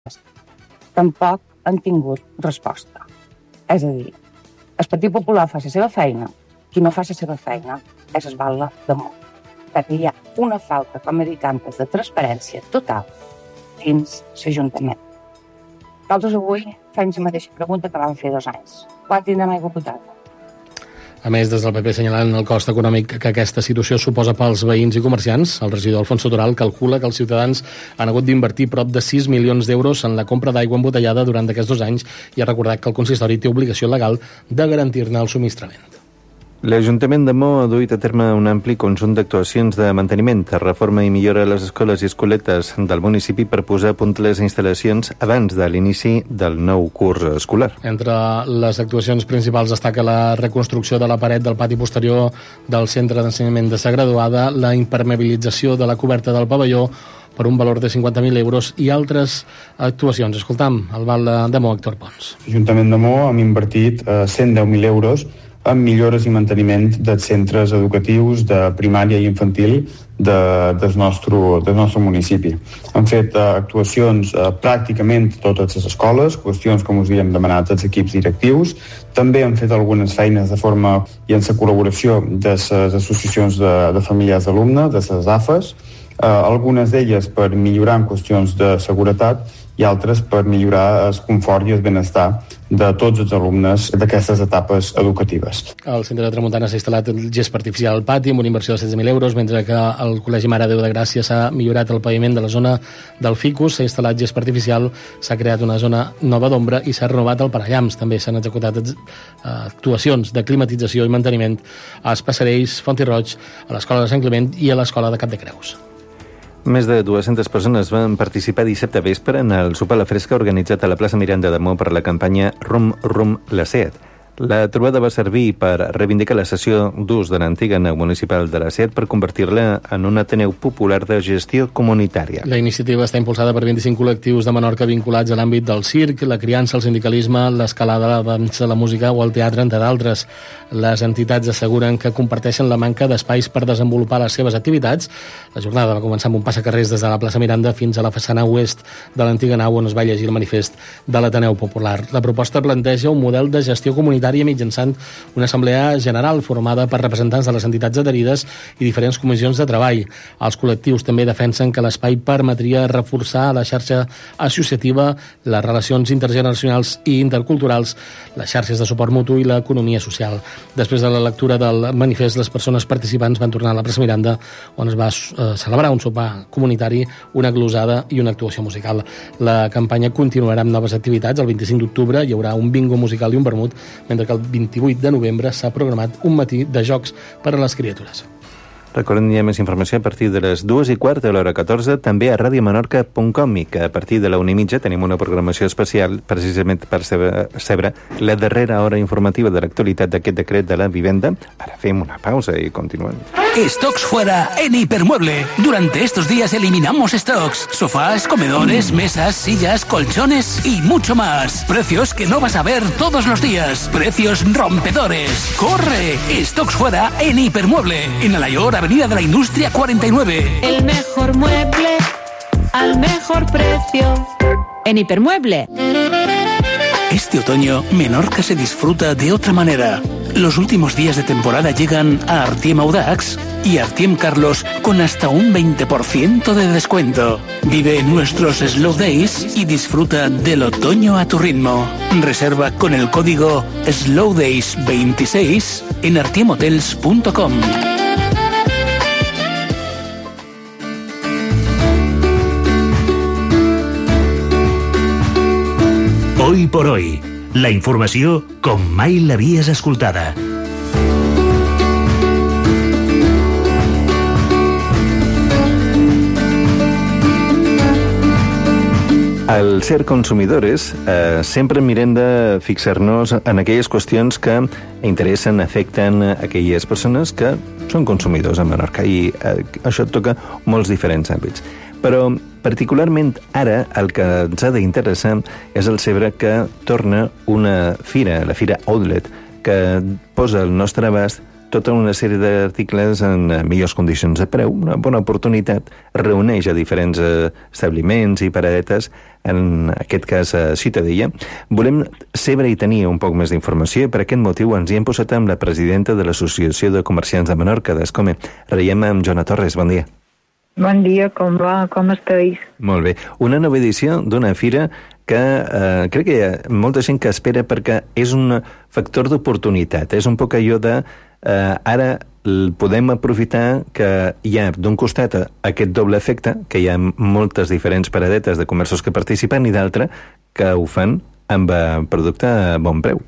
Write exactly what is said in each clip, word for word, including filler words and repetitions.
tampoc han tingut resposta. És a dir, el Partit Popular fa la seva feina, qui no fa la seva feina és es balla damunt, perquè hi ha una falta, com he dit antes, de transparència total dins l'Ajuntament. Nosaltres avui fem la mateixa pregunta que vam fer dos anys. Quan tindrem aigua potable? A més, des del P P assenyalant el cost econòmic que aquesta situació suposa pels veïns i comerciants, el regidor Alfonso Toral calcula que els ciutadans han hagut d'invertir prop de sis milions d'euros en la compra d'aigua embotellada durant aquests dos anys i ha recordat que el consistori té obligació legal de garantir-ne el subministrament. L'Ajuntament de Maó ha duit a terme un ampli conjunt d'actuacions de manteniment, reforma i millora a les escoles i escoletes del municipi per posar a punt les instal·lacions abans de l'inici del nou curs escolar. Entre les actuacions principals destaca la reconstrucció de la paret del pati posterior del centre d'ensenyament de sa graduada, la impermeabilització de la coberta del pavelló per un valor de cinquanta mil euros i altres actuacions. Escoltam el val de Maó, Héctor Pons. L'Ajuntament de Maó hem invertit eh, cent deu mil euros en millores i manteniment dels centres educatius de primària i infantil de, del, nostre, del nostre municipi. Han fet uh, actuacions a uh, pràcticament totes les escoles, qüestions com us havíem demanat als equips directius. També han fet algunes feines de forma i en la col·laboració de les associacions de, de familiars d'alumnes, de les A F Es, uh, algunes d'elles per millorar en qüestions de seguretat i altres per millorar el confort i el benestar de tots els alumnes d'aquestes etapes educatives. Al centre de Tramuntana s'ha instal·lat el gespa artificial al pati amb una inversió de setze mil euros, mentre que al Col·legi Mare de Déu de Gràcia s'ha millorat el paviment de la zona del Ficus, s'ha instal·lat gespa artificial, s'ha creat una zona nova d'ombra i s'ha renovat el parallams. També s'han executat actuacions de climatització i manteniment als Passerells, Font i Roig, a l'Escola de Sant Climent i a l'Escola de Cap de Creus. Més de dues-centes persones van participar dissabte vespre en el sopar a la fresca organitzat a la plaça Miranda de Maó per la campanya Rum Rum la SEAT. La trobada va servir per reivindicar la cessió d'ús de l'antiga nau municipal de la SEAT per convertir-la en un ateneu popular de gestió comunitària. La iniciativa està impulsada per vint-i-cinc col·lectius de Menorca vinculats a l'àmbit del circ, la criança, el sindicalisme, l'escalada, la dansa, la música o el teatre, entre d'altres. Les entitats asseguren que comparteixen la manca d'espais per desenvolupar les seves activitats. La jornada va començar amb un passacarrers des de la plaça Miranda fins a la façana oest de l'antiga nau on es va llegir el manifest de l'Ateneu Popular. La proposta planteja un model de gestió comunitària mitjançant una assemblea general formada per representants de les entitats adherides i diferents comissions de treball. Els col·lectius també defensen que l'espai permetria reforçar la xarxa associativa, les relacions intergeneracionals i interculturals, les xarxes de suport mutu i l'economia social. Després de la lectura del manifest, les persones participants van tornar a la plaça Miranda, on es va eh, celebrar un sopar comunitari, una glosada i una actuació musical. La campanya continuarà amb noves activitats. El vint-i-cinc d'octubre hi haurà un bingo musical i un vermut, mentre que el vint-i-vuit de novembre s'ha programat un matí de jocs per a les criatures. Recordem que hi ha més informació a partir de les dues i quart de l'hora catorze, també a radiomenorca punt com, i que a partir de la una i mitja tenim una programació especial precisament per saber la darrera hora informativa de l'actualitat d'aquest decret de la vivenda. Ara fem una pausa i continuem. Stocks fuera en Hipermueble. Durante estos días eliminamos stocks, sofás, comedores, mesas, sillas, colchones y mucho más. Precios que no vas a ver todos los días. Precios rompedores. ¡Corre! Stocks fuera en Hipermueble. En Alayor, Avenida de la Industria cuarenta y nueve. El mejor mueble al mejor precio en Hipermueble. Este otoño, Menorca se disfruta de otra manera. Los últimos días de temporada llegan a Artiem Audax y Artiem Carlos con hasta un veinte por ciento de descuento. Vive nuestros Slow Days y disfruta del otoño a tu ritmo. Reserva con el código Slow Days veintiséis en artiem hotels punto com. Hoy por hoy, la informació com mai l'havies escoltada. Al ser consumidores, eh, sempre mirem de fixar-nos en aquelles qüestions que interessen, afecten aquelles persones que són consumidors a Menorca, i eh, això toca molts diferents àmbits. Però particularment ara el que ens ha d'interessar és el saber que torna una fira, la Fira Outlet, que posa al nostre abast tota una sèrie d'articles en millors condicions de preu, una bona oportunitat, reuneix a diferents establiments i paradetes, en aquest cas a Ciutadella. Volem saber i tenir un poc més d'informació i per aquest motiu ens hi hem posat amb la presidenta de l'Associació de Comerciants de Menorca, d'Escome. Reiem amb Joana Torres, bon dia. Bon dia, com va? Com esteu? Molt bé. Una nova edició d'una fira que eh, crec que hi ha molta gent que espera perquè és un factor d'oportunitat. És un poc allò de eh, ara podem aprofitar que hi ha d'un costat aquest doble efecte, que hi ha moltes diferents paradetes de comerços que participen i d'altra que ho fan amb producte a bon preu.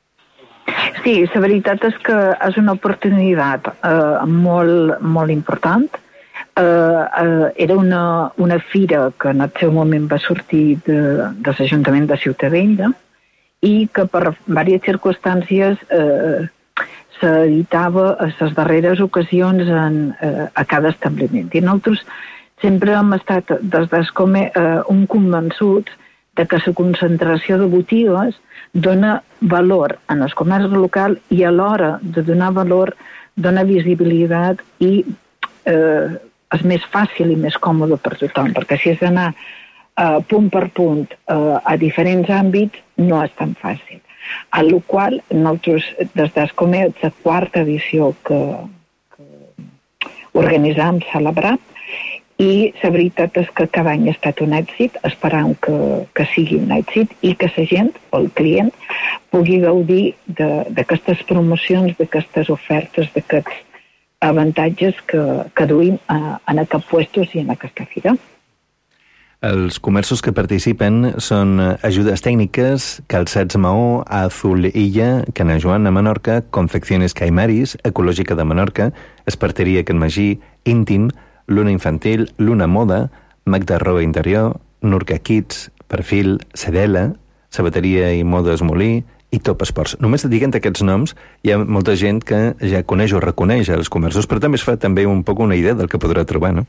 Sí, la veritat és que és una oportunitat eh, molt, molt important. Uh, uh, era una, una fira que en el seu moment va sortir de, de l'Ajuntament de Ciutadella i que per diverses circumstàncies uh, s'editava a les darreres ocasions en, uh, a cada establiment. I nosaltres sempre hem estat des d'Escome uh, un convençuts de que la concentració de botigues dona valor en el comerç local i a l'hora de donar valor dona visibilitat i uh, és més fàcil i més còmode per tothom, perquè si has d'anar uh, punt per punt uh, a diferents àmbits, no és tan fàcil. A la qual nosaltres, des d'Escome, és la quarta edició que, que organitzam, celebrat, i la veritat és que cada any ha estat un èxit, esperant que, que sigui un èxit i que la gent, o el client, pugui gaudir d'aquestes promocions, d'aquestes ofertes, d'aquests avantatges que, que duim a, en aquests puestos i en aquesta fira. Els comerços que participen són Ajudes Tècniques, Calçats Maó, Azul Illa, Cana Joan a Menorca, Confecciones Caimaris, Ecològica de Menorca, Esparteria Can Magí, Íntim, Luna Infantil, Luna Moda, Magda Roba Interior, Nurca Kids, Perfil, Sedela, Sabateria i Modes Molí, i Top Esports. Només dient aquests noms, hi ha molta gent que ja coneix o reconeix els comerços, però també es fa també un poc una idea del que podrà trobar, no?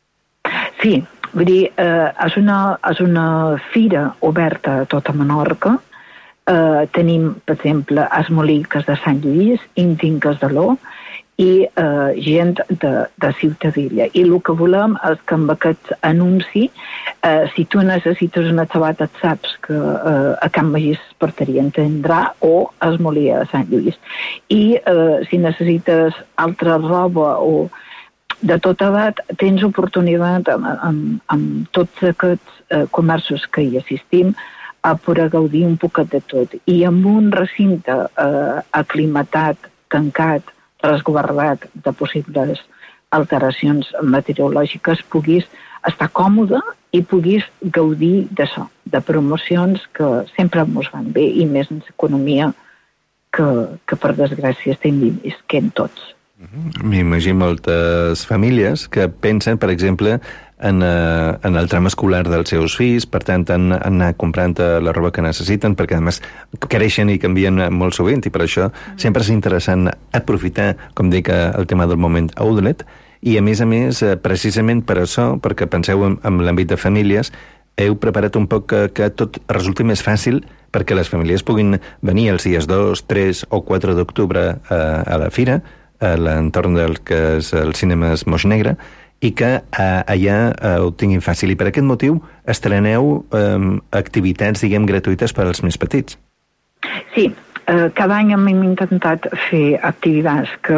Sí, vull dir, eh, és, una, és una fira oberta a tota Menorca. Eh, tenim, per exemple, Esmolí, que és de Sant Lluís, Íntim, que és de l'O, i eh, gent de, de Ciutadella. I el que volem és que amb aquest anunci, eh, si tu necessites una sabata, et saps que eh, a Can Magí Esparteria en tindrà o es molia a Sant Lluís. I eh, si necessites altra roba o de tota edat, tens oportunitat amb, amb, amb tots aquests eh, comerços que hi assistim a poder gaudir un poquet de tot. I amb un recinte eh, aclimatat, tancat, resguardat de possibles alteracions meteorològiques, puguis estar còmode i puguis gaudir d'això, de promocions que sempre ens van bé i més en l'economia que, que per desgràcia estem visquent tots. M'imagino moltes famílies que pensen, per exemple, en, uh, en el tram escolar dels seus fills, per tant, en, en anar comprant la roba que necessiten, perquè, a més, creixen i canvien molt sovint, i per això sempre és interessant aprofitar, com dic, el tema del moment outlet, i, a més a més, precisament per això, perquè penseu en, en l'àmbit de famílies, heu preparat un poc que, que tot resulti més fàcil perquè les famílies puguin venir els dies dos, tres o quatre d'octubre a, a la fira, a l'entorn del que és el Cinemes Moix Negre, i que eh, allà eh, ho tinguin fàcil. I per aquest motiu estreneu eh, activitats, diguem, gratuïtes per als més petits. Sí, eh, cada any hem intentat fer activitats que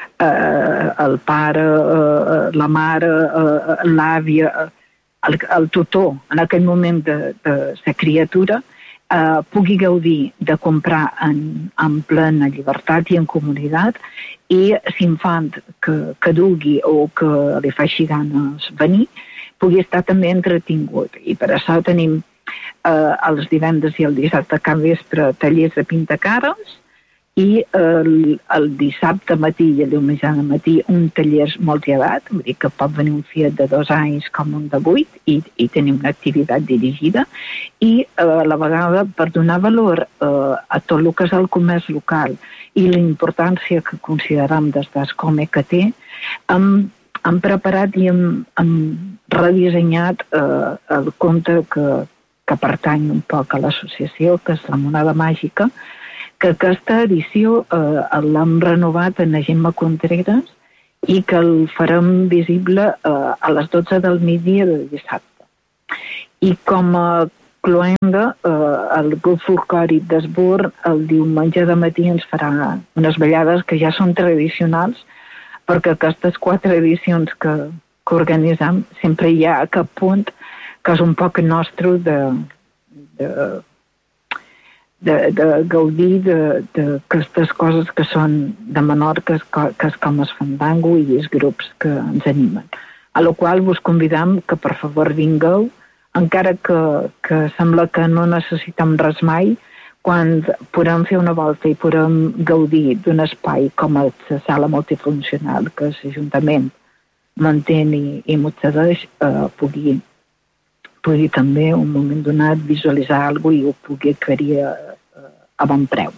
eh, el pare, eh, la mare, eh, l'àvia, el, el tutor, en aquell moment de, de la criatura, eh, pugui gaudir de comprar en, en plena llibertat i en comunitat, i l'infant que, que dugui o que li faci ganes venir pugui estar també entretingut. I per això tenim eh, els divendres i el dissabte a Can Vespre tallers de pintacares, i el, el dissabte matí i el diumenge de matí un taller multiedat, vull dir que pot venir un fiet de dos anys com un de vuit, i, i tenim una activitat dirigida, i eh, a la vegada per donar valor eh, a tot el que és el comerç local i la importància que considerem des d'Escome que té, hem, hem preparat i hem, hem redissenyat eh, el conte que, que pertany un poc a l'associació, que és la moneda màgica, que aquesta edició eh, l'hem renovat en Gemma Contreras i que el farem visible eh, a les dotze del migdia de dissabte. I com a cloenda, eh, el grup folclòric d'Esburn el diumenge de matí ens farà unes ballades que ja són tradicionals, perquè aquestes quatre edicions que, que organitzem sempre hi ha aquest punt que és un poc nostre de, de, de, de gaudir d'aquestes coses que són de Menorca, que és com el fandango i els grups que ens animen. A la qual vos convidam que per favor vingueu, encara que, que sembla que no necessitem res mai, quan podem fer una volta i podem gaudir d'un espai com la sala multifuncional que l'Ajuntament mantén i, i mocedeix, eh, pugui pugui també, un moment donat, visualitzar alguna cosa i ho pugui adquirir a, a bon preu.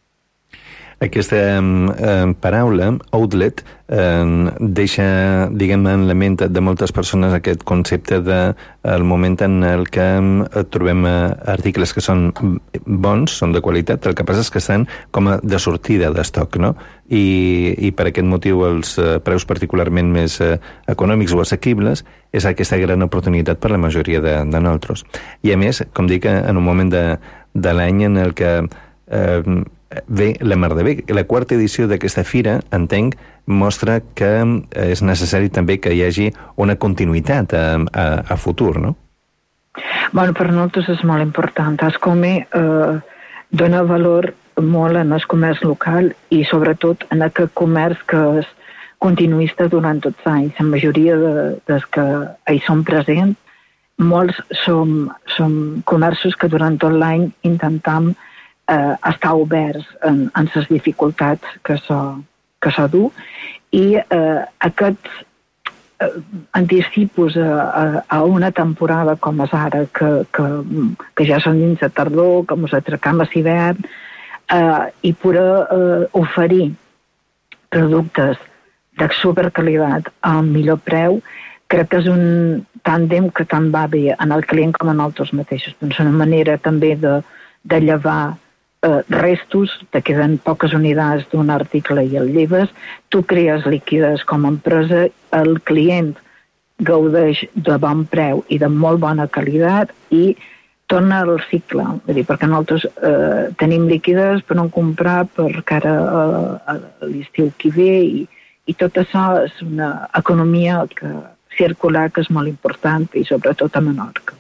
Aquesta eh, paraula, outlet, eh, deixa, diguem, en la ment de moltes persones aquest concepte del de, moment en el que eh, trobem eh, articles que són bons, són de qualitat, el que passa és que estan com a de sortida d'estoc, no? I, i per aquest motiu els eh, preus particularment més eh, econòmics o assequibles és aquesta gran oportunitat per la majoria de, de nosaltres. I a més, com dic, en un moment de, de l'any en el que eh, ve la mar de bé. La quarta edició d'aquesta fira, entenc, mostra que és necessari també que hi hagi una continuïtat a, a, a futur, no? Bueno, per nosaltres és molt important. Ascome eh, dona valor molt en el comerç local i sobretot en aquest comerç que és continuista durant tots els anys. La majoria de, dels que hi són presents, molts som, som comerços que durant tot l'any intentam eh, estar oberts en, en les dificultats que s'ha que s'ha dur i eh, aquests eh, anticipos a, a, a una temporada com és ara, que, que, que ja són dins de tardor, que ens atracam a l'hivern, eh, i poder eh, oferir productes de superqualitat a millor preu, crec que és un tàndem que tant va bé en el client com en altres mateixos. És una manera també de, de llevar eh, restos, te queden poques unitats d'un article i el lleves, tu crees liquides com a empresa, el client gaudeix de bon preu i de molt bona qualitat i torna al cicle, vull dir, perquè nosaltres eh, tenim liquides per no comprar per cara a, a l'estiu que ve i I tot això és una economia que, circular que és molt important i sobretot a Menorca.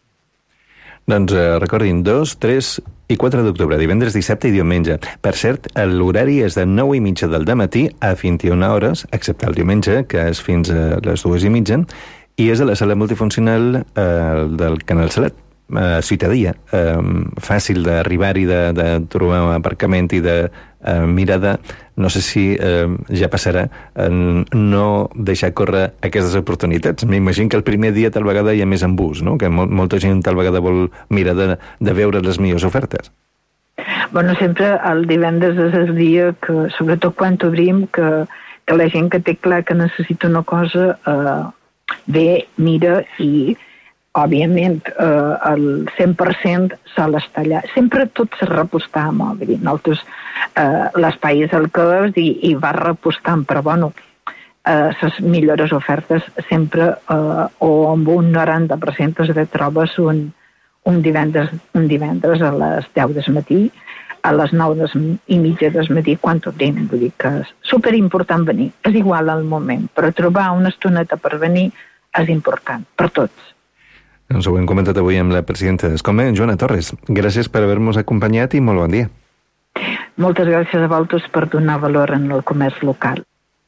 Doncs eh, recordin, dos, tres i quatre d'octubre, divendres, dissabte i diumenge. Per cert, l'horari és de nou i mitja del dematí a vint i una hores, excepte el diumenge, que és fins a les dues i mitja, i és a la sala multifuncional eh, del Canal Salat. Uh, ciutadilla, uh, fàcil d'arribar-hi, de, de trobar un aparcament i de uh, mirada. No sé si uh, ja passarà uh, no deixar córrer aquestes oportunitats. M'imagino que el primer dia tal vegada hi ha més embús, no? Que mol, molta gent tal vegada vol mirar de, de veure les millors ofertes. Bueno, sempre el divendres és el dia que, sobretot quan obrim, que, que la gent que té clar que necessita una cosa uh, ve, mira i òbviament, eh, el cent per cent sol estar allà. Sempre tot se repostar, vull dir, nosaltres eh, l'espai és el que és i, i va repostant, però bueno, eh, les millors ofertes sempre eh, o amb un noranta per cent es trobes un, un, divendres, un divendres a les deu del matí, a les nou i mitja del matí, quan obrim. Vull dir que és superimportant venir. És igual al moment, però trobar una estoneta per venir és important, per tots. Ens ho hem comentat avui amb la presidenta d'Escome, Joana Torres. Gràcies per haver-nos acompanyat i molt bon dia. Moltes gràcies a vosaltres per donar valor en el comerç local.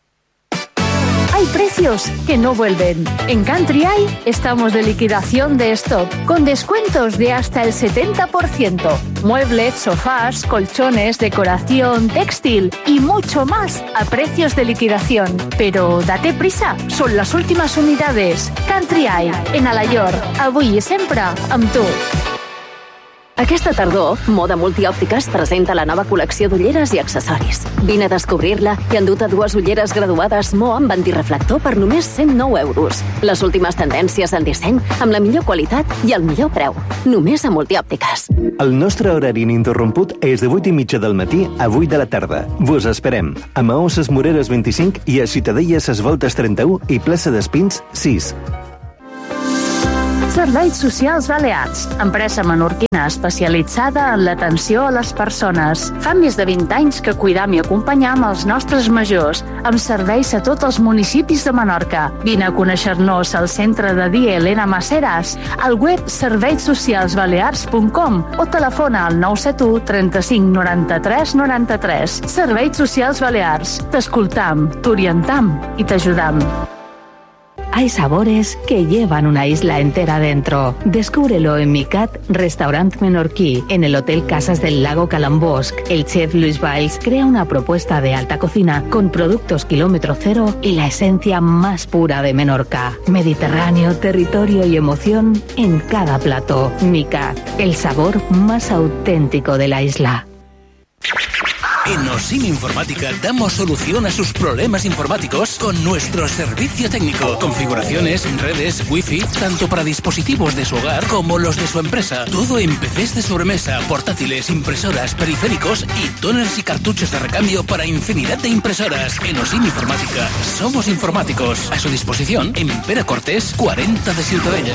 Hay precios que no vuelven. En Country Eye estamos de liquidación de stock, con descuentos de hasta el setenta por ciento. Muebles, sofás, colchones, decoración, textil y mucho más a precios de liquidación. Pero date prisa, son las últimas unidades. Country Eye, en Alayor, avui i sempre amb tu. Aquesta tardor, Moda Multiòptiques presenta la nova col·lecció d'ulleres i accessoris. Vine a descobrir-la i enduta dues ulleres graduades Mo amb antireflector per només cent nou euros. Les últimes tendències en disseny amb la millor qualitat i el millor preu. Només a Multiòptiques. El nostre horari ininterromput és de vuit i mitja del matí a vuit de la tarda. Vos esperem a Maó Ses Moreres vint-i-cinc i a Ciutadella Ses Voltes trenta-u i Plaça d'Espins sis. Serveis Socials Balears, empresa menorquina especialitzada en l'atenció a les persones. Fa més de vint anys que cuidam i acompanyam els nostres majors, amb serveis a tots els municipis de Menorca. Vine a conèixer-nos al centre de dia Elena Maceras, al web serveis socials balears punt com o telefona al nou set u trenta-cinc noranta-tres noranta-tres. Serveis Socials Balears. T'escoltam, t'orientam i t'ajudam. Hay sabores que llevan una isla entera dentro. Descúbrelo en Micat Restaurant Menorquí, en el Hotel Casas del Lago Calambosc. El chef Luis Valls crea una propuesta de alta cocina con productos kilómetro cero y la esencia más pura de Menorca. Mediterráneo, territorio y emoción en cada plato. Micat, el sabor más auténtico de la isla. En Osim Informática damos solución a sus problemas informáticos con nuestro servicio técnico. Configuraciones, redes, wifi, tanto para dispositivos de su hogar como los de su empresa. Todo en P Cs de sobremesa, portátiles, impresoras, periféricos y tóners y cartuchos de recambio para infinidad de impresoras. En Osim Informática somos informáticos. A su disposición en Pere Cortés cuarenta de Ciutadella.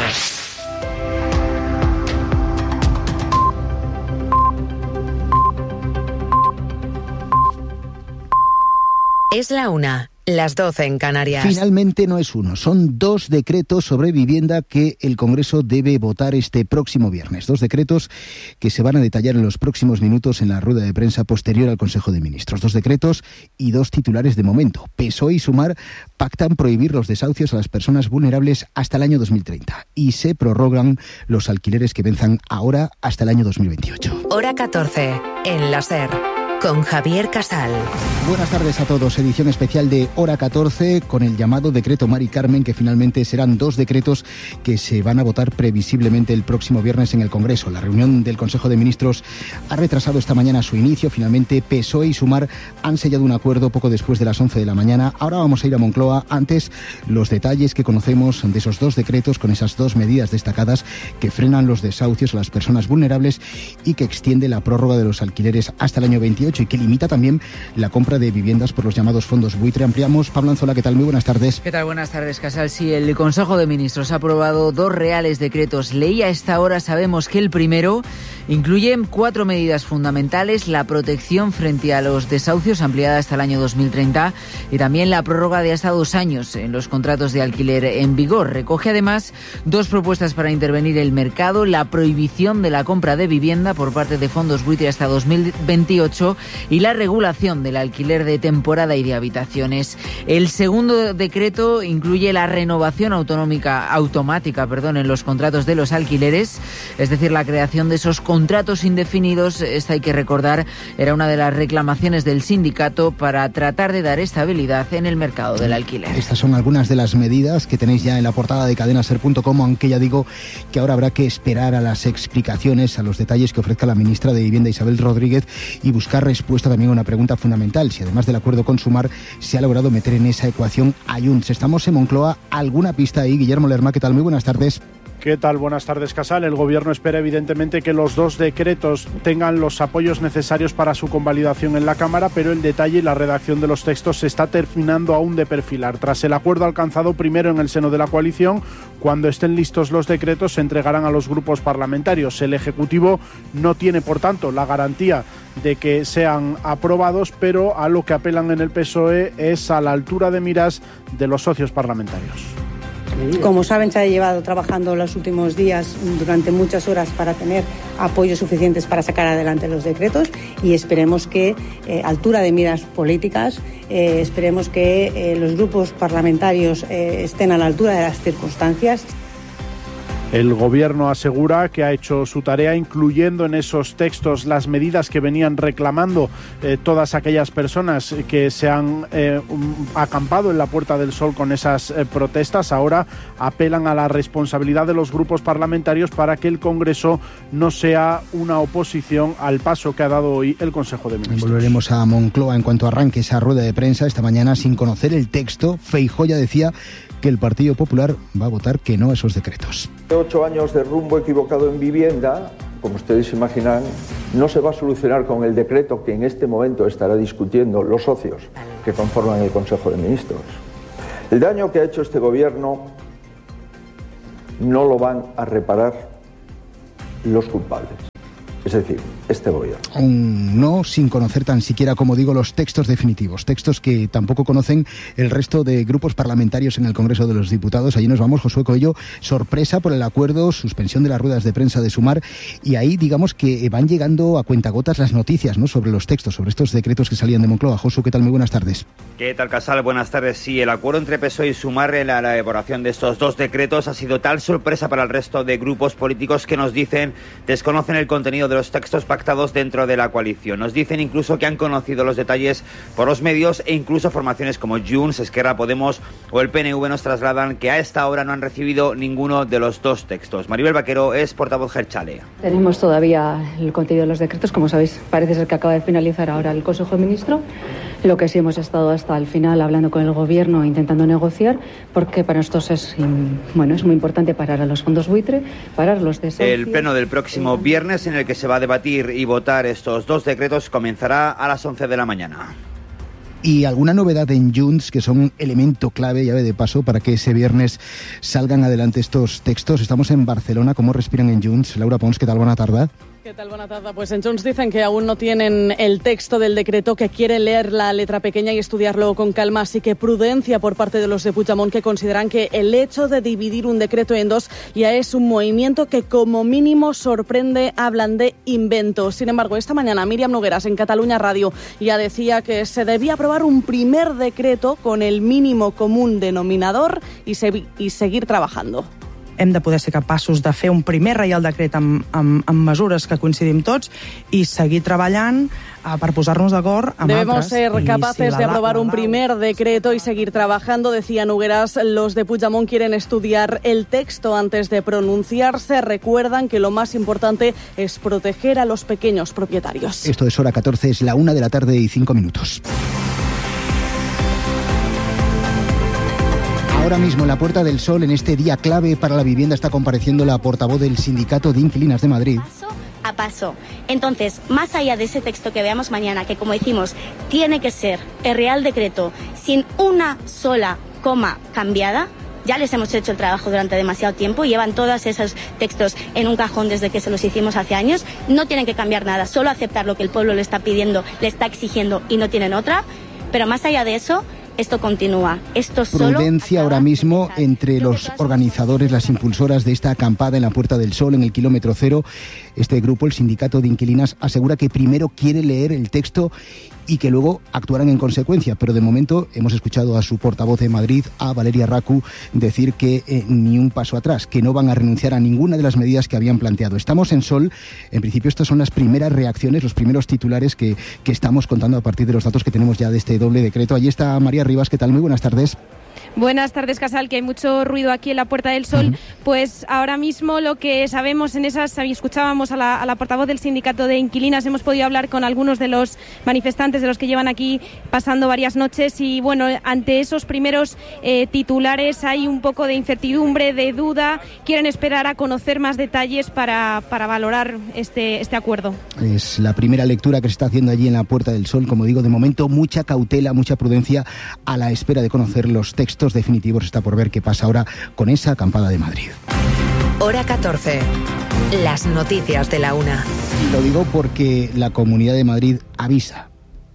Es la una, las doce en Canarias. Finalmente no es uno, son dos decretos sobre vivienda que el Congreso debe votar este próximo viernes. Dos decretos que se van a detallar en los próximos minutos en la rueda de prensa posterior al Consejo de Ministros. Dos decretos y dos titulares de momento. P S O E y Sumar pactan prohibir los desahucios a las personas vulnerables hasta el año dos mil treinta y se prorrogan los alquileres que venzan ahora hasta el año dos mil veintiocho. Hora catorce, en la SER. Con Javier Casal. Buenas tardes a todos. Edición especial de Hora catorce con el llamado Decreto Mari Carmen, que finalmente serán dos decretos que se van a votar previsiblemente el próximo viernes en el Congreso. La reunión del Consejo de Ministros ha retrasado esta mañana su inicio. Finalmente P S O E y Sumar han sellado un acuerdo poco después de las once de la mañana. Ahora vamos a ir a Moncloa. Antes, los detalles que conocemos de esos dos decretos con esas dos medidas destacadas que frenan los desahucios a las personas vulnerables y que extiende la prórroga de los alquileres hasta el año veintiocho y que limita también la compra de viviendas por los llamados fondos buitre. Ampliamos. Pablo Anzola, ¿qué tal? Muy buenas tardes. ¿Qué tal? Buenas tardes, Casal. Sí, el Consejo de Ministros ha aprobado dos reales decretos ley. A esta hora sabemos que el primero incluye cuatro medidas fundamentales: la protección frente a los desahucios ampliada hasta el año dos mil treinta y también la prórroga de hasta dos años en los contratos de alquiler en vigor. Recoge además dos propuestas para intervenir el mercado: la prohibición de la compra de vivienda por parte de fondos buitre hasta dos mil veintiocho y la regulación del alquiler de temporada y de habitaciones. El segundo decreto incluye la renovación autonómica automática, perdón, en los contratos de los alquileres, es decir, la creación de esos contratos indefinidos. Esta, hay que recordar, era una de las reclamaciones del sindicato para tratar de dar estabilidad en el mercado del alquiler. Estas son algunas de las medidas que tenéis ya en la portada de cadena ser punto com, aunque ya digo que ahora habrá que esperar a las explicaciones, a los detalles que ofrezca la ministra de Vivienda, Isabel Rodríguez, y buscar respuesta también a una pregunta fundamental: si además del acuerdo con Sumar se ha logrado meter en esa ecuación a Junts. Estamos en Moncloa. ¿Alguna pista ahí? Guillermo Lerma, ¿qué tal? Muy buenas tardes. ¿Qué tal? Buenas tardes, Casal. El Gobierno espera evidentemente que los dos decretos tengan los apoyos necesarios para su convalidación en la Cámara, pero el detalle y la redacción de los textos se está terminando aún de perfilar. Tras el acuerdo alcanzado primero en el seno de la coalición, cuando estén listos los decretos se entregarán a los grupos parlamentarios. El Ejecutivo no tiene, por tanto, la garantía de que sean aprobados, pero a lo que apelan en el P S O E es a la altura de miras de los socios parlamentarios. Como saben, se ha llevado trabajando los últimos días durante muchas horas para tener apoyos suficientes para sacar adelante los decretos y esperemos que, eh, altura de miras políticas, eh, esperemos que eh, los grupos parlamentarios eh, estén a la altura de las circunstancias. El Gobierno asegura que ha hecho su tarea, incluyendo en esos textos las medidas que venían reclamando eh, todas aquellas personas que se han eh, acampado en la Puerta del Sol con esas eh, protestas. Ahora apelan a la responsabilidad de los grupos parlamentarios para que el Congreso no sea una oposición al paso que ha dado hoy el Consejo de Ministros. Volveremos a Moncloa en cuanto arranque esa rueda de prensa. Esta mañana, sin conocer el texto, Feijóo ya decía que el Partido Popular va a votar que no a esos decretos. Ocho años de rumbo equivocado en vivienda, como ustedes imaginan, no se va a solucionar con el decreto que en este momento estará discutiendo los socios que conforman el Consejo de Ministros. El daño que ha hecho este gobierno no lo van a reparar los culpables. Es decir, este gobierno. Un no sin conocer tan siquiera, como digo, los textos definitivos, textos que tampoco conocen el resto de grupos parlamentarios en el Congreso de los Diputados. Allí nos vamos, Josué Coello, sorpresa por el acuerdo, suspensión de las ruedas de prensa de Sumar, y ahí digamos que van llegando a cuentagotas las noticias, ¿no?, sobre los textos, sobre estos decretos que salían de Moncloa. Josué, ¿qué tal? Muy buenas tardes. ¿Qué tal, Casal? Buenas tardes. Sí, el acuerdo entre P S O E y Sumar en la elaboración de estos dos decretos ha sido tal sorpresa para el resto de grupos políticos que nos dicen desconocen el contenido de los textos pactados dentro de la coalición. Nos dicen incluso que han conocido los detalles por los medios e incluso formaciones como Junts, Esquerra, Podemos o el P N V nos trasladan que a esta hora no han recibido ninguno de los dos textos. Maribel Vaquero es portavoz Jeltzale. Tenemos todavía el contenido de los decretos, como sabéis, parece ser que acaba de finalizar ahora el Consejo de Ministros. Lo que sí hemos estado hasta el final hablando con el Gobierno, intentando negociar, porque para nosotros es, bueno, es muy importante parar a los fondos buitre, parar los desahucios. El pleno del próximo viernes, en el que se va a debatir y votar estos dos decretos, comenzará a las once de la mañana. Y alguna novedad en Junts, que son elemento clave, llave de paso, para que ese viernes salgan adelante estos textos. Estamos en Barcelona. ¿Cómo respiran en Junts? Laura Pons, ¿qué tal? Buena tarde. ¿Qué tal? Buena tarde. Pues en Junts dicen que aún no tienen el texto del decreto, que quieren leer la letra pequeña y estudiarlo con calma, así que prudencia por parte de los de Puigdemont, que consideran que el hecho de dividir un decreto en dos ya es un movimiento que como mínimo sorprende. Hablan de inventos. Sin embargo, esta mañana Míriam Nogueras en Catalunya Radio ya decía que se debía aprobar un primer decreto con el mínimo común denominador y, se, y seguir trabajando. Hem de poder ser capaços de fer un primer reial decret amb, amb, amb mesures que coincidim tots i seguir treballant uh, per posar-nos d'acord amb Debemos altres. ser capaces si de aprobar un primer decreto y seguir trabajando, decía Nogueras. Los de Puigdemont quieren estudiar el texto antes de pronunciarse. Recuerdan que lo más importante es proteger a los pequeños propietarios. Esto es Hora catorce, es la una de la tarde y cinco minutos. Ahora mismo en la Puerta del Sol, en este día clave para la vivienda, está compareciendo la portavoz del Sindicato de Inquilinas de Madrid. Paso a paso. Entonces, más allá de ese texto que veamos mañana, que como decimos, tiene que ser el Real Decreto sin una sola coma cambiada, ya les hemos hecho el trabajo durante demasiado tiempo, llevan todos esos textos en un cajón desde que se los hicimos hace años, no tienen que cambiar nada, solo aceptar lo que el pueblo le está pidiendo, le está exigiendo y no tienen otra, pero más allá de eso, esto continúa. Esto solo Prudencia ahora mismo entre los organizadores, las impulsoras de esta acampada en la Puerta del Sol, en el kilómetro cero. Este grupo, el Sindicato de Inquilinas, asegura que primero quiere leer el texto y que luego actuarán en consecuencia. Pero de momento hemos escuchado a su portavoz de Madrid, a Valeria Racu, decir que eh, ni un paso atrás, que no van a renunciar a ninguna de las medidas que habían planteado. Estamos en Sol. En principio estas son las primeras reacciones, los primeros titulares que, que estamos contando a partir de los datos que tenemos ya de este doble decreto. Allí está María Rivas. ¿Qué tal? Muy buenas tardes. Buenas tardes, Casal, que hay mucho ruido aquí en la Puerta del Sol. Uh-huh. Pues ahora mismo lo que sabemos en esas, escuchábamos a la, a la portavoz del Sindicato de Inquilinas, hemos podido hablar con algunos de los manifestantes, de los que llevan aquí pasando varias noches y bueno, ante esos primeros eh, titulares hay un poco de incertidumbre, de duda, quieren esperar a conocer más detalles para, para valorar este, este acuerdo. Es la primera lectura que se está haciendo allí en la Puerta del Sol, como digo, de momento mucha cautela, mucha prudencia a la espera de conocer los textos definitivos. Está por ver qué pasa ahora con esa acampada de Madrid. Hora catorce. Las noticias de la una. Lo digo porque la Comunidad de Madrid avisa.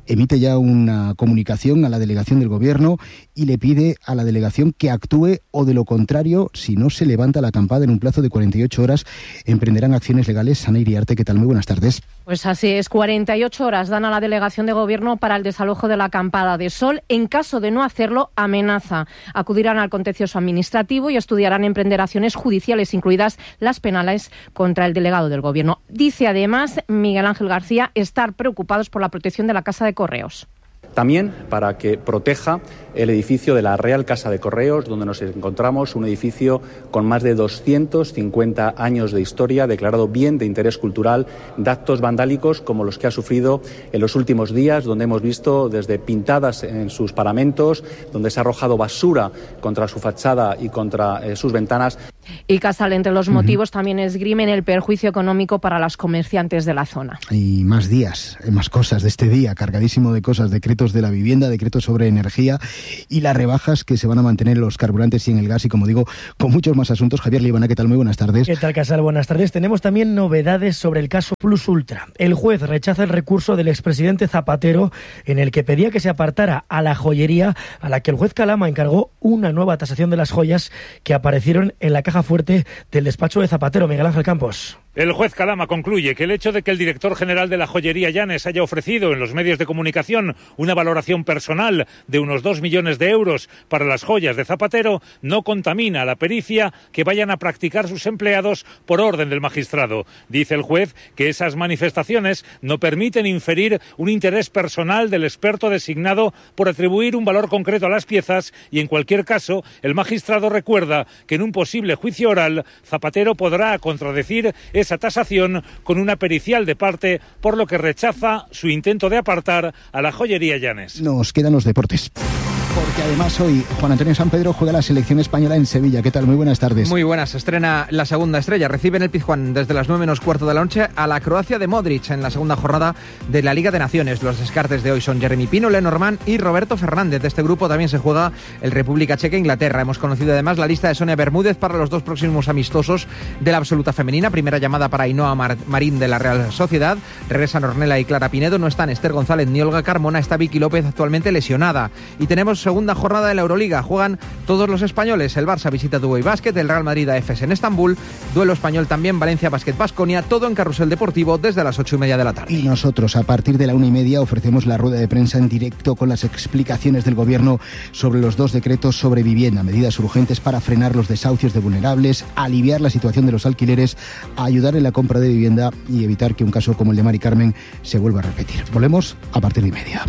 emite ya una comunicación a la delegación del Gobierno y le pide a la delegación que actúe o, de lo contrario, si no se levanta la acampada en un plazo de cuarenta y ocho horas, emprenderán acciones legales. Ana Iriarte, ¿qué tal? Muy buenas tardes. Pues así es, cuarenta y ocho horas dan a la delegación de Gobierno para el desalojo de la acampada de Sol. En caso de no hacerlo, amenaza. Acudirán al contencioso administrativo y estudiarán emprender acciones judiciales, incluidas las penales, contra el delegado del Gobierno. Dice además Miguel Ángel García estar preocupados por la protección de la Casa de Correos. También para que proteja el edificio de la Real Casa de Correos, donde nos encontramos, un edificio con más de doscientos cincuenta años de historia, declarado bien de interés cultural, de actos vandálicos como los que ha sufrido en los últimos días, donde hemos visto desde pintadas en sus paramentos, donde se ha arrojado basura contra su fachada y contra eh, sus ventanas. Y Casal, entre los motivos, uh-huh. también esgrimen el perjuicio económico para las comerciantes de la zona. Y más días, más cosas de este día, cargadísimo de cosas, decretos de la vivienda, decretos sobre energía y las rebajas que se van a mantener en los carburantes y en el gas, y como digo, con muchos más asuntos. Javier Libana, ¿qué tal? Muy buenas tardes. ¿Qué tal, Casal? Buenas tardes. Tenemos también novedades sobre el caso Plus Ultra. El juez rechaza el recurso del expresidente Zapatero en el que pedía que se apartara a la joyería, a la que el juez Calama encargó una nueva tasación de las joyas que aparecieron en la caja fuerte del despacho de Zapatero. Miguel Ángel Campos. El juez Calama concluye que el hecho de que el director general de la joyería Llanes haya ofrecido en los medios de comunicación una valoración personal de unos dos millones de euros para las joyas de Zapatero no contamina la pericia que vayan a practicar sus empleados por orden del magistrado. Dice el juez que esas manifestaciones no permiten inferir un interés personal del experto designado por atribuir un valor concreto a las piezas, y en cualquier caso el magistrado recuerda que en un posible juicio oral Zapatero podrá contradecir esa tasación con una pericial de parte, por lo que rechaza su intento de apartar a la joyería Llanes. Nos quedan los deportes, porque además hoy Juan Antonio Sampedro juega la selección española en Sevilla. ¿Qué tal? Muy buenas tardes. Muy buenas. Estrena la segunda estrella. Recibe en el Pizjuán desde las nueve menos cuarto de la noche a la Croacia de Modric en la segunda jornada de la Liga de Naciones. Los descartes de hoy son Jeremy Pino, Lenormand y Roberto Fernández. De este grupo también se juega el República Checa e Inglaterra. Hemos conocido además la lista de Sonia Bermúdez para los dos próximos amistosos de la absoluta femenina. Primera llamada para Ainhoa Mar- Marín de la Real Sociedad. Regresan Ornella y Clara Pinedo. No están Esther González ni Olga Carmona. Está Vicky López, actualmente lesionada. Y tenemos segunda jornada de la Euroliga. Juegan todos los españoles. El Barça visita Dubai Basket, el Real Madrid a Efes en Estambul, duelo español también, Valencia Basket Baskonia, todo en Carrusel Deportivo desde las ocho y media de la tarde. Y nosotros a partir de la una y media ofrecemos la rueda de prensa en directo con las explicaciones del Gobierno sobre los dos decretos sobre vivienda, medidas urgentes para frenar los desahucios de vulnerables, aliviar la situación de los alquileres, ayudar en la compra de vivienda y evitar que un caso como el de Mari Carmen se vuelva a repetir. Volvemos a partir de y media.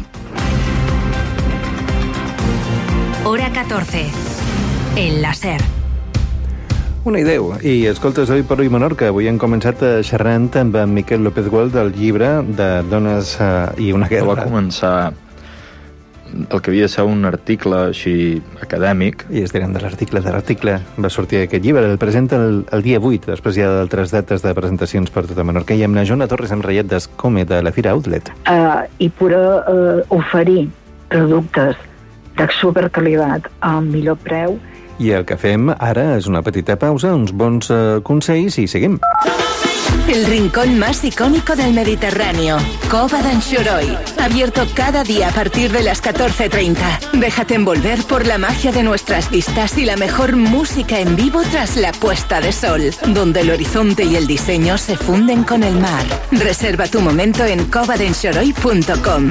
Hora catorze, en la SER. Una idea. I escoltes, avui per avui Menorca, avui hem començat xerrant amb en Miquel López Gual del llibre de Dones uh, i una guerra. Va començar el que havia de ser un article així acadèmic. I es direm de l'article, de l'article va sortir aquest llibre, el presenta el, el dia vuit, després hi ha d'altres dates de presentacions per tota Menorca, i amb la Jona Torres amb Rayet d'Escome de la Fira Outlet. Uh, I poder uh, oferir productes de supercalitat al millor preu. I el que fem ara és una petita pausa, uns bons uh, consells i seguim. El rincón más icónico del Mediterráneo, Cova d'Anxoroi. Abierto cada día a partir de las catorce treinta. Déjate envolver por la magia de nuestras vistas y la mejor música en vivo tras la puesta de sol, donde el horizonte y el diseño se funden con el mar. Reserva tu momento en cova d'anxoroi punto com.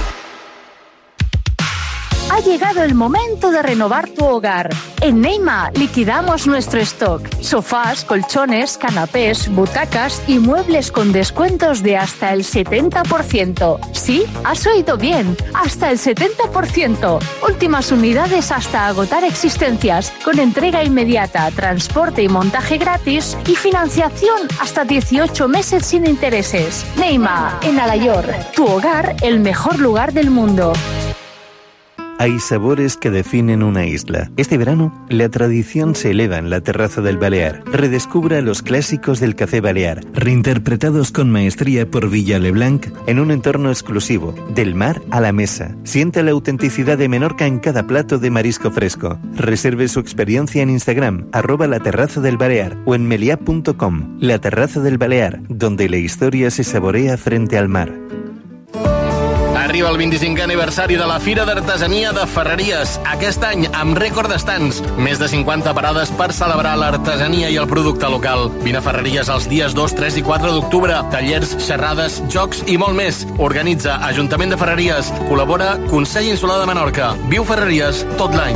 Ha llegado el momento de renovar tu hogar. En Neima liquidamos nuestro stock. Sofás, colchones, canapés, butacas y muebles con descuentos de hasta el setenta por ciento. Sí, has oído bien, hasta el setenta por ciento. Últimas unidades hasta agotar existencias, con entrega inmediata, transporte y montaje gratis y financiación hasta dieciocho meses sin intereses. Neima, en Alayor, tu hogar, el mejor lugar del mundo. Hay sabores que definen una isla. Este verano, la tradición se eleva en la terraza del Balear. Redescubra los clásicos del café balear, reinterpretados con maestría por Villa Leblanc en un entorno exclusivo, del mar a la mesa. Siente la autenticidad de Menorca en cada plato de marisco fresco. Reserve su experiencia en Instagram, arroba la terraza del Balear, o en meliá punto com. La terraza del Balear, donde la historia se saborea frente al mar. Arriba el vint-i-cinquè aniversari de la Fira d'Artesania de Ferreries. Aquest any, amb rècord d'estants. Més de cinquanta parades per celebrar l'artesania i el producte local. Vine a Ferreries els dies dos, tres i quatre d'octubre. Tallers, xerrades, jocs i molt més. Organitza Ajuntament de Ferreries. Col·labora Consell Insular de Menorca. Viu Ferreries tot l'any.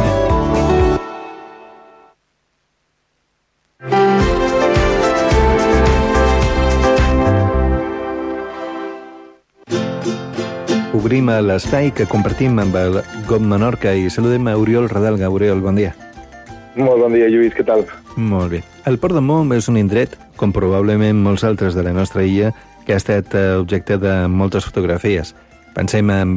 Obrim l'espai que compartim amb el G O M Menorca i saludem a Oriol Radalga. Oriol, bon dia. Molt bon dia, Lluís, què tal? Molt bé. El Port de Mo és un indret, com probablement molts altres de la nostra illa, que ha estat objecte de moltes fotografies. Pensem en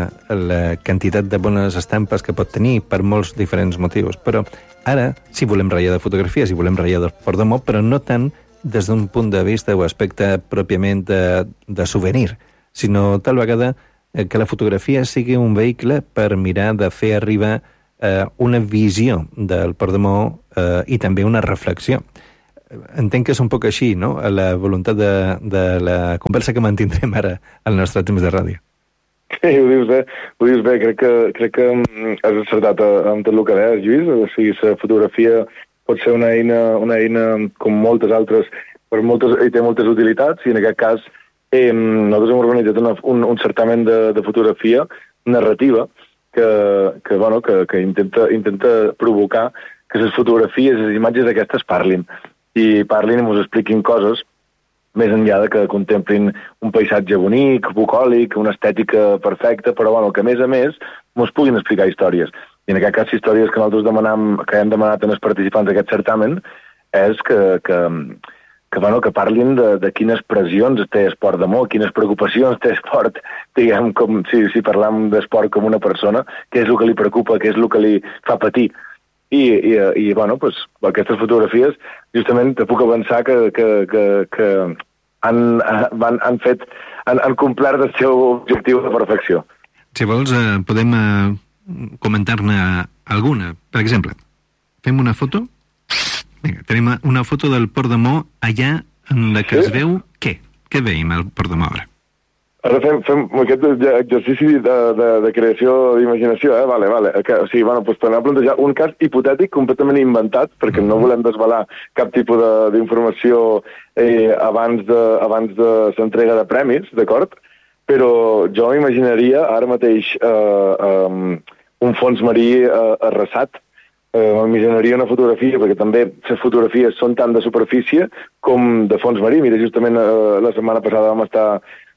la quantitat de bones estampes que pot tenir per molts diferents motius. Però ara sí volem ratllar de fotografies i volem ratllar del Port de Mo, però no tant des d'un punt de vista o aspecte pròpiament de, de souvenir, sinó tal vegada que la fotografia sigui un vehicle per mirar de fer arribar eh, una visió del Port de Mo eh, i també una reflexió. Entenc que és un poc així, no?, la voluntat de, de la conversa que mantindrem ara al nostre temps de ràdio. Sí, ho dius bé, ho dius bé. Crec que, crec que has acertat amb tot el que deies, Lluís. O sigui, la fotografia pot ser una eina, una eina com moltes altres, per moltes, i té moltes utilitats, i en aquest cas Eh, nosaltres hem organitzat una, un, un certamen de, de fotografia narrativa que, que, bueno, que, que intenta, intenta provocar que les fotografies i les imatges aquestes parlin. I parlin i ens expliquin coses més enllà de que contemplin un paisatge bonic, bucòlic, una estètica perfecta, però bueno, que a més a més ens puguin explicar històries. I en aquest cas, històries que nosaltres demanam, que hem demanat als participants d'aquest certamen és que... que que, bueno, que parlin de, de quines pressions té Esport de Mo, quines preocupacions té Esport, diguem, com si, si parlam d'esport com una persona, què és el que li preocupa, què és el que li fa patir. I, i, i bueno, pues, aquestes fotografies, justament, te puc avançar que, que, que, que han, han, han, fet, han, han complert el seu objectiu de perfecció. Si vols, eh, podem eh, comentar-ne alguna. Per exemple, fem una foto... Vinga, tenim una foto del Port de Mo allà en la que sí? Es veu què? Què veiem al Port de Mo ara? Ara fem, fem aquest exercici de, de, de creació d'imaginació, eh? Vale, vale. Que, o sigui, bueno, doncs per anar a plantejar un cas hipotètic completament inventat, perquè no volem desvelar cap tipus d'informació eh, abans de, abans de l'entrega de premis, d'acord? Però jo m'imaginaria ara mateix eh, um, un fons marí eh, arrasat. Eh, m'imaginaria una fotografia, perquè també les fotografies són tant de superfície com de fons marí. Mira, justament eh, la setmana passada vam estar,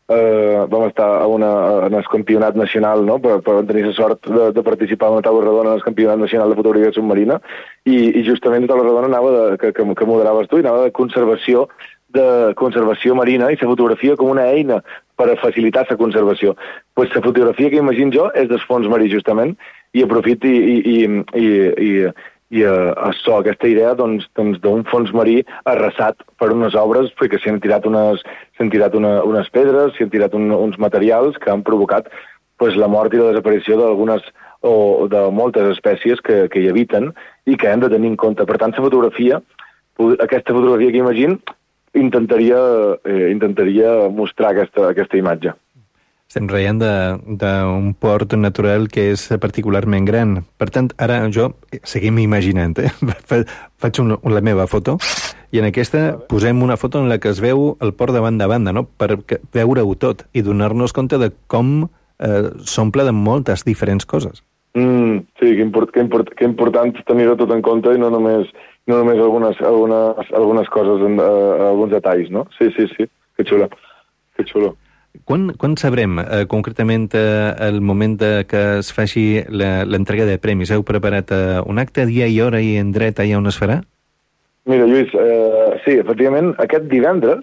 eh, vam estar a una, en el campionat nacional, no?, per, per tenir la sort de, de participar en una taula redona en el campionat nacional de fotografia submarina, i, i justament la taula redona anava de, que, que, que moderaves tu, i anava de conservació de conservació marina i la fotografia com una eina per a facilitar la conservació. Pues la fotografia que imagino jo és dels fons marí, justament, i aprofit i, i, i, i, i, i uh, açò, aquesta idea doncs, doncs, d'un fons marí arrasat per unes obres, perquè s'han tirat unes, s'han tirat una, unes pedres, s'han tirat un, uns materials que han provocat pues, la mort i la desaparició d'algunes o de moltes espècies que, que hi habiten i que hem de tenir en compte. Per tant, la fotografia, aquesta fotografia que imagino, intentaria, eh, intentaria mostrar aquesta, aquesta imatge. Estem reient d'un port natural que és particularment gran. Per tant, ara jo, seguim imaginant, eh? faig un, la meva foto, i en aquesta posem una foto en la que es veu el port de banda a banda, no?, per veure-ho tot i donar-nos compte de com eh, s'omple de moltes diferents coses. Mm, sí, que, import, que, import, que important tenir-ho tot en compte i no només, no només algunes, algunes, algunes coses, en, uh, alguns detalls, no? Sí, sí, sí, que xulo, que xulo. Quan, quan sabrem eh, concretament eh, el moment de que es faci l'entrega de premis? Heu preparat eh, un acte, dia i hora i endret allà on es farà? Mira, Lluís, eh, sí, efectivament, aquest divendres,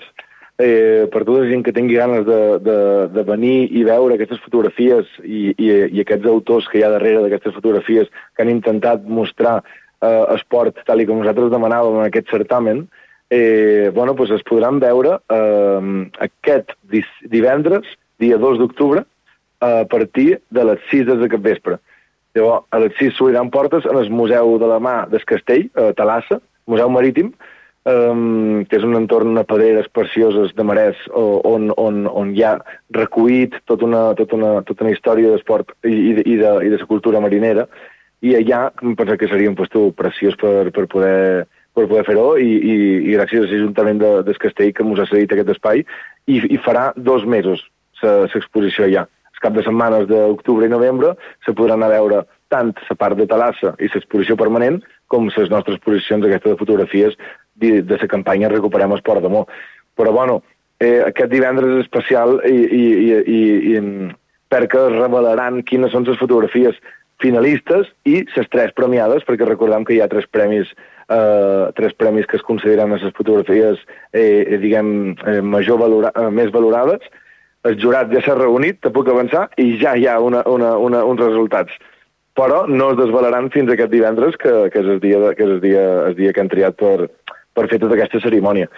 eh, per tota la gent que tingui ganes de, de, de venir i veure aquestes fotografies i, i, i aquests autors que hi ha darrere d'aquestes fotografies que han intentat mostrar eh, esport tal i com nosaltres demanàvem en aquest certamen, Eh, bueno, doncs es podran veure eh, aquest divendres, dia dos d'octubre, a partir de les sis de capvespre. Llavors, a les sis s'obriran portes en el Museu de la Mà del Castell, a Talassa, Museu Marítim, um, que és un entorn de pedreres precioses de marès on, on, on hi ha recollit tota una, tota una, tota una història d'esport i, i, de, i, de, i de la cultura marinera, i allà em penso que seria un puesto preciós per, per poder, per poder fer-ho, i, i, i gràcies a l'Ajuntament de, del Castell que ens ha cedit aquest espai, i, i farà dos mesos l'exposició allà. Els cap de setmanes d'octubre i novembre se podran anar a veure tant la part de Talassa i l'exposició permanent com les nostres exposicions aquestes de fotografies de, de la campanya Recuperem el Port de Mo. Però, bueno, eh, aquest divendres és especial i, i, i, i, i perquè es revelaran quines són les fotografies finalistes i les tres premiades, perquè recordem que hi ha tres premis, eh, tres premis que es consideren les fotografies eh, diguem, eh, major valora, eh, més valorades. El jurat ja s'ha reunit, te puc avançar, i ja hi ha una, una, una, uns resultats. Però no es desvelaran fins aquest divendres, que, que és el dia, de, que, és el dia, el dia que han triat per, per fer tota aquesta cerimònia.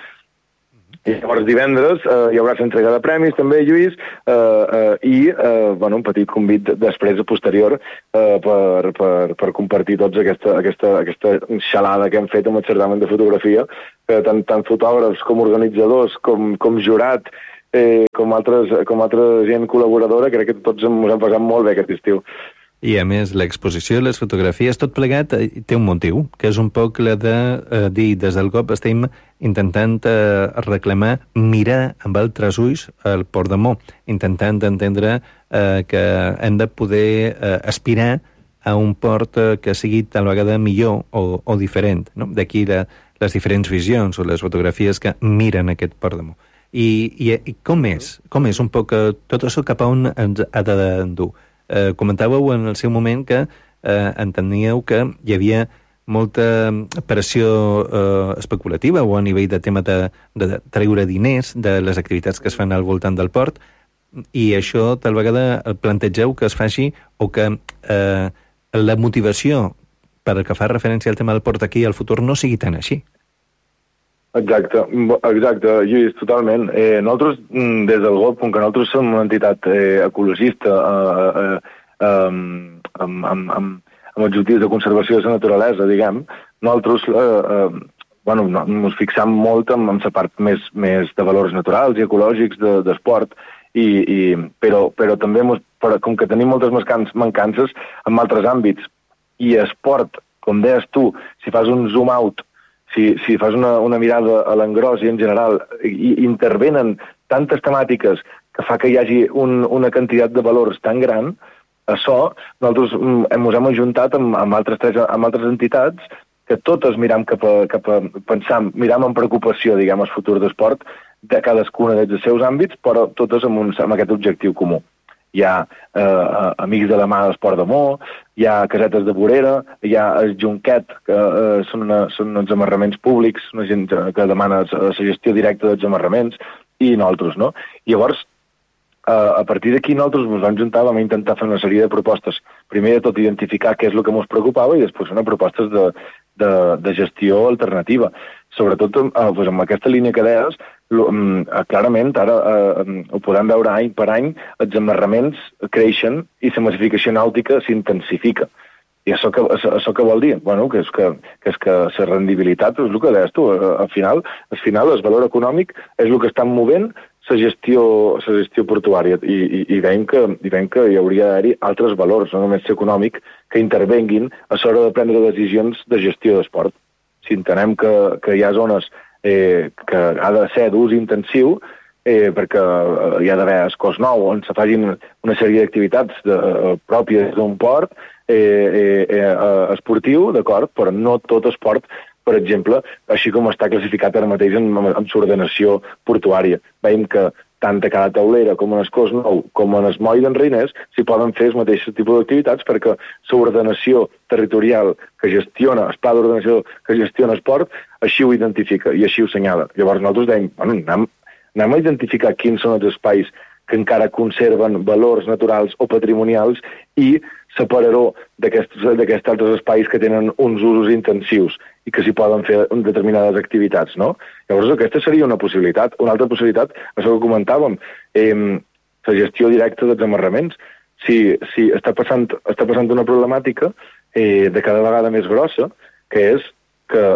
I llavors divendres eh, hi haurà l'entrega de premis també, Lluís, eh, eh, i eh, bueno, un petit convit després, a posterior, eh, per, per, per compartir tots aquesta, aquesta, aquesta xalada que hem fet amb el certamen de fotografia, que tant, tant fotògrafs com organitzadors, com, com jurat, eh, com, altres, com altra gent col·laboradora, crec que tots ens hem passat molt bé aquest estiu. I, a més, l'exposició, les fotografies, tot plegat eh, té un motiu, que és un poc la de eh, dir, des del cop estem intentant eh, reclamar, mirar amb altres ulls el Port de Mo, intentant entendre eh, que hem de poder eh, aspirar a un port eh, que sigui tal vegada millor o, o diferent, no? D'aquí de, les diferents visions o les fotografies que miren aquest Port de Mo. I, i, i com és? Com és un poc eh, tot això cap a on ens ha d'endur? Eh, comentàveu en el seu moment que eh, enteníeu que hi havia molta pressió eh, especulativa o a nivell de tema de, de treure diners de les activitats que es fan al voltant del port, i això tal vegada plantegeu que es faci o que eh, la motivació per a que fa referència al tema del port aquí al futur no sigui tan així. Exacte, exacte, Lluís, totalment. Eh, nosaltres, des del G O P, com que nosaltres som una entitat eh, ecologista eh, eh, eh, amb, amb, amb, amb objectius de conservació de la naturalesa, diguem, nosaltres eh, eh, bueno, ens fixam molt en, en la part més, més de valors naturals i ecològics de, d'esport, i, i, però, però també, mos, per, com que tenim moltes mancances en altres àmbits, i esport, com deies tu, si fas un zoom out, Si, si fas una, una mirada a l'engròs i en general, i, intervenen tantes temàtiques que fa que hi hagi un, una quantitat de valors tan gran, això nosaltres ens hem ajuntat amb, amb, altres, tres, amb altres entitats que totes miram cap a, cap a pensam, miram amb preocupació, diguem, el futur d'esport de cadascuna dels seus àmbits, però totes amb, un, amb aquest objectiu comú. Hi ha eh, Amics de la Mà d'Esport de Mo, hi ha Casetes de Vorera, hi ha el Junquet, que eh, són, una, són uns amarraments públics, una gent que demana la gestió directa dels amarraments, i nosaltres, no? I llavors, eh, a partir d'aquí nosaltres ens vam juntar, vam intentar fer una sèrie de propostes. Primer de tot identificar què és el que ens preocupava i després fer propostes de, de, de gestió alternativa. Sobretot eh, doncs amb aquesta línia que deies, clarament ara eh, ho podem veure any per any, els amarraments creixen i la massificació nàutica s'intensifica. I això que, això que vol dir? Bueno, que és que, que, és que la rendibilitat és el que deies tu. Al final, al final el valor econòmic és el que estan movent la gestió, la gestió portuària, i, i, i veiem que, i veiem que hi hauria d'haver altres valors, no només econòmic, que intervenguin a l'hora de prendre decisions de gestió d'esport. Si entenem que, que hi ha zones eh, que ha de ser d'ús intensiu, eh, perquè eh, hi ha d'haver escòs nou on se facin una sèrie d'activitats de, eh, pròpies d'un port eh, eh, eh, esportiu, d'acord, però no tot esport, per exemple, així com està classificat ara mateix en, en l'ordenació portuària. Veiem que tant a cada taulera com en el cos nou com en el moll d'en Reiners s'hi poden fer els mateixos tipus d'activitats perquè l'ordenació territorial que gestiona, el pla d'ordenació que gestiona esport, així ho identifica i així ho senyala. Llavors nosaltres dèiem, bueno, anem, anem a identificar quins són els espais que encara conserven valors naturals o patrimonials i separar-ho d'aquests altres espais que tenen uns usos intensius i que s'hi poden fer determinades activitats, no? Llavors aquesta seria una possibilitat. Una altra possibilitat, això que comentàvem, eh, la gestió directa dels amarraments. Si, si està, passant, està passant una problemàtica eh, de cada vegada més grossa, que és que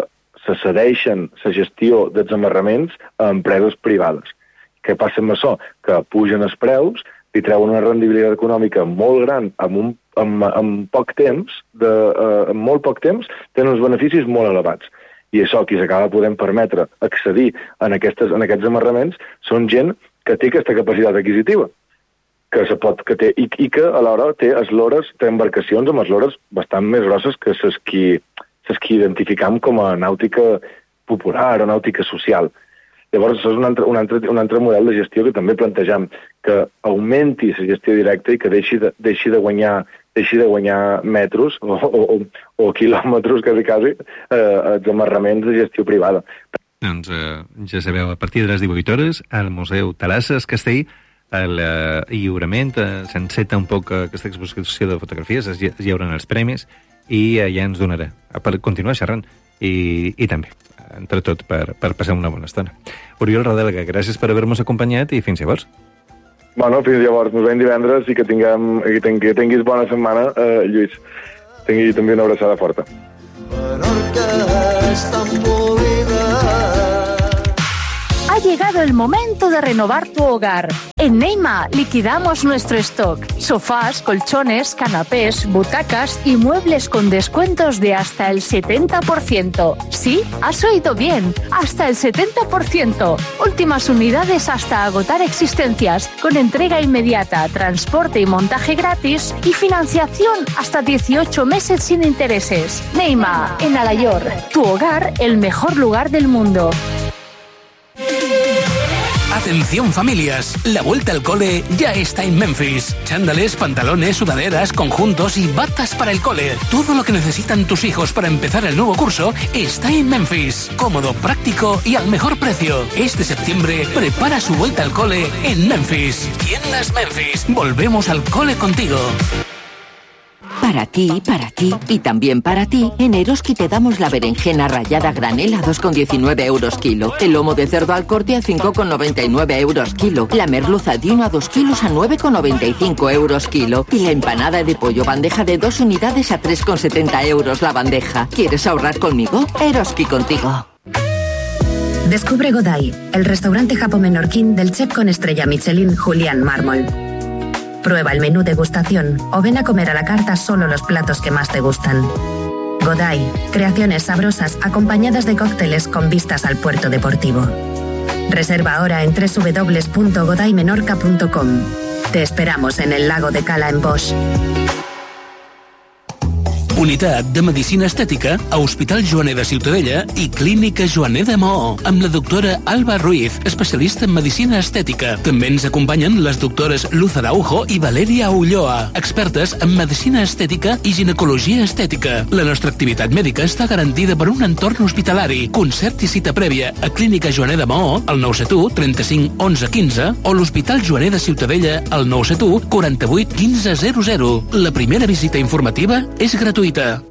se cedeixen la gestió dels amarraments a empreses privades. Què passa amb això? Que pugen els preus, li treuen una rendibilitat econòmica molt gran en, un, en, en poc temps, de, uh, en molt poc temps, tenen uns beneficis molt elevats. I això, qui s'acaba podent permetre accedir en, aquestes, en aquests amarraments, són gent que té aquesta capacitat adquisitiva, que se pot, que té, i, i que alhora té eslores, té embarcacions amb eslores bastant més grosses que les que, les que identificam com a nàutica popular o nàutica social. Llavors, això és un altre, un, altre, un altre model de gestió que també plantejam, que augmenti la gestió directa i que deixi de, deixi de, guanyar, deixi de guanyar metros o, o, o quilòmetres, quasi, quasi, eh, els amarraments de gestió privada. Doncs eh, ja sabeu, a partir de les divuit hores, al Museu Terrasses Castell, el eh, lliurament eh, s'enceta un poc aquesta exposició de fotografies, es, es llauran els premis, i eh, ja ens donarà per continuar xerrant, i, i també entre tot, per, per passar una bona estona. Oriol Rodelga, gràcies per haver-nos acompanyat i fins llavors. Bueno, fins llavors. Ens veiem divendres i que, tinguem, que, ting, que tinguis bona setmana, eh, Lluís. Tingui també una abraçada forta. Ha llegado el momento de renovar tu hogar. En Neima liquidamos nuestro stock. Sofás, colchones, canapés, butacas y muebles con descuentos de hasta el setenta por ciento. Sí, has oído bien, hasta el setenta por ciento. Últimas unidades hasta agotar existencias, con entrega inmediata, transporte y montaje gratis y financiación hasta dieciocho meses sin intereses. Neima, en Alayor, tu hogar, el mejor lugar del mundo. Atención familias, la vuelta al cole ya está en Memphis. Chándales, pantalones, sudaderas, conjuntos y batas para el cole. Todo lo que necesitan tus hijos para empezar el nuevo curso está en Memphis. Cómodo, práctico y al mejor precio. Este septiembre prepara su vuelta al cole en Memphis. Tiendas Memphis, volvemos al cole contigo. Para ti, para ti y también para ti, en Eroski te damos la berenjena rallada granel a dos con diecinueve euros kilo, el lomo de cerdo al corte a cinco con noventa y nueve euros kilo, la merluza de uno a dos kilos a nueve con noventa y cinco euros kilo y la empanada de pollo bandeja de dos unidades a tres con setenta euros la bandeja. ¿Quieres ahorrar conmigo? Eroski contigo. Descubre Godai, el restaurante japo-menorquín del chef con estrella Michelin Julián Mármol. Prueba el menú degustación o ven a comer a la carta solo los platos que más te gustan. Godai, creaciones sabrosas acompañadas de cócteles con vistas al puerto deportivo. Reserva ahora en doble u doble u doble u punto godai menorca punto com. Te esperamos en el lago de Cala en Bosch. Unitat de Medicina Estètica a Hospital Joaner de Ciutadella i Clínica Joaner de Maó, amb la doctora Alba Ruiz, especialista en Medicina Estètica. També ens acompanyen les doctores Luz Araujo i Valeria Ulloa, expertes en Medicina Estètica i Ginecologia Estètica. La nostra activitat mèdica està garantida per un entorn hospitalari. Concert i cita prèvia a Clínica Joaner de Maó, al nou set u, trenta-cinc, onze, quinze, o l'Hospital Joaner de Ciutadella, al nou set u, quaranta-vuit, quinze, zero, zero. La primera visita informativa és gratuïta.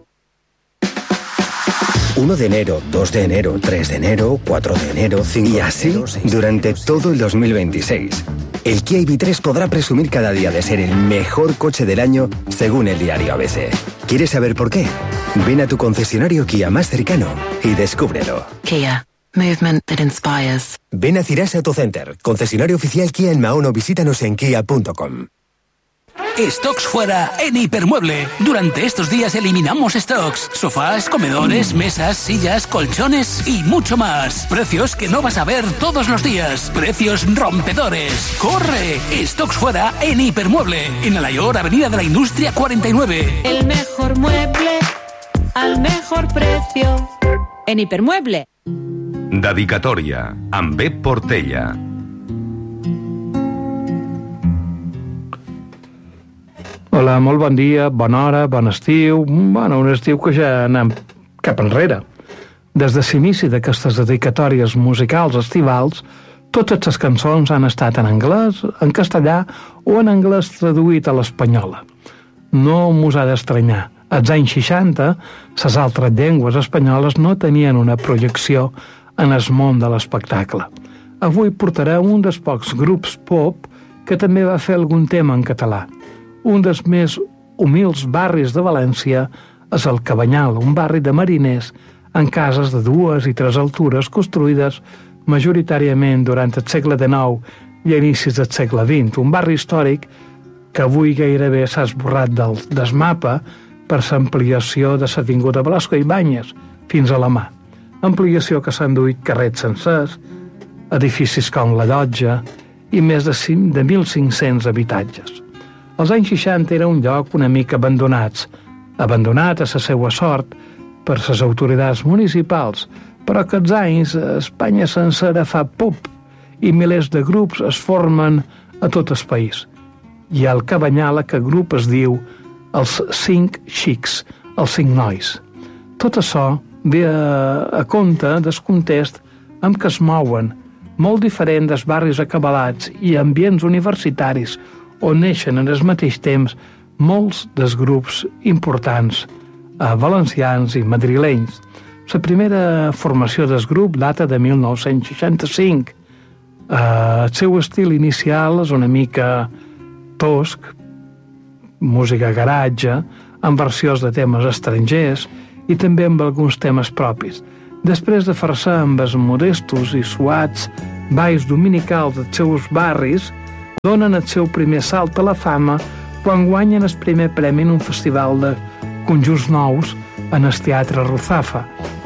uno de enero, dos de enero, tres de enero, cuatro de enero, cinco y así de enero, durante todo el dos mil veintiséis. El Kia I V tres podrá presumir cada día de ser el mejor coche del año según el diario A B C. ¿Quieres saber por qué? Ven a tu concesionario Kia más cercano y descúbrelo. Kia. Movement that inspires. Ven a Cirasa Autocenter, concesionario oficial Kia en Mahón o visítanos en kia punto com. Stocks fuera en Hipermueble. Durante estos días eliminamos stocks. Sofás, comedores, mesas, sillas, colchones y mucho más. Precios que no vas a ver todos los días. Precios rompedores. ¡Corre! Stocks fuera en Hipermueble. En Alayor, Avenida de la Industria cuarenta y nueve. El mejor mueble al mejor precio. En Hipermueble. Dedicatòria amb Pep Portella. Hola, molt bon dia, bona hora, bon estiu. Bueno, un estiu que ja anem cap enrere. Des de l'inici d'aquestes dedicatòries musicals estivals, totes les cançons han estat en anglès, en castellà o en anglès traduït a l'espanyola. No mos ha d'estranyar. Als anys seixanta, les altres llengües espanyoles no tenien una projecció en el món de l'espectacle. Avui portarem un dels pocs grups pop que també va fer algun tema en català. Un dels més humils barris de València és el Cabanyal, un barri de mariners en cases de dues i tres altures construïdes majoritàriament durant el segle dinou i a inicis del segle vint. Un barri històric que avui gairebé s'ha esborrat del, del mapa per l'ampliació de l'avinguda Velasco i Banyes fins a la mà. Ampliació que s'ha enduït carrers sencers, edificis com la Llotja i més de, de mil cinc-cents habitatges. Als anys seixanta era un lloc una mica abandonat, abandonat a la seva sort per les autoritats municipals, però aquests anys Espanya sencera fa pop i milers de grups es formen a tot el país. I al Cabanyal aquest grup es diu els Cinc Xics, els Cinc Nois. Tot això ve a, a compte del context amb què es mouen, molt diferent dels barris acabalats i ambients universitaris on neixen en el mateix temps molts dels grups importants eh, valencians i madrilenys. La primera formació del grup data de mil nou-cents seixanta-cinc. Eh, el seu estil inicial és una mica tosc, música garatge, amb versions de temes estrangers i també amb alguns temes propis. Després de fer-se amb els modestos i suats balls dominicals dels seus barris, donen el seu primer salt a la fama quan guanyen el primer premi en un festival de conjunts nous en el Teatre Ruzafa.